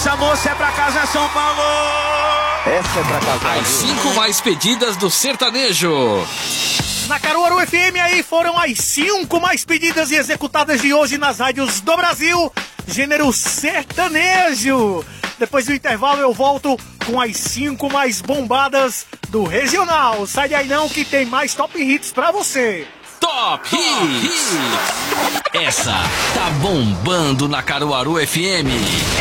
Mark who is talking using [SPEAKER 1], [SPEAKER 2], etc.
[SPEAKER 1] Essa moça é pra casa São Paulo.
[SPEAKER 2] Essa é pra casar.
[SPEAKER 3] As 5 mais pedidas do sertanejo.
[SPEAKER 4] Na Caruaru FM aí foram as 5 mais pedidas e executadas de hoje nas rádios do Brasil. Gênero sertanejo. Depois do intervalo eu volto com as 5 mais bombadas do regional. Sai daí não que tem mais top hits pra você.
[SPEAKER 3] Top Hits. Essa tá bombando na Caruaru FM.